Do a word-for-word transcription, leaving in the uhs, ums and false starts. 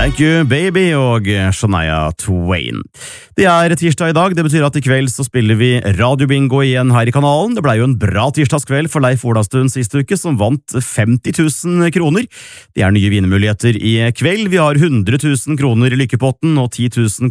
Thank You Baby og Shania Twain. Det er tirsdag i dag, det betyr at i kveld så spiller vi radiobingo igjen her i kanalen. Det ble jo en bra tirsdagskveld for Leif Olastuen siste uke, som vant femti tusen kroner. Det er nye vinnemuligheter i kveld. Vi har hundre tusen kroner i lykkepotten og ti tusen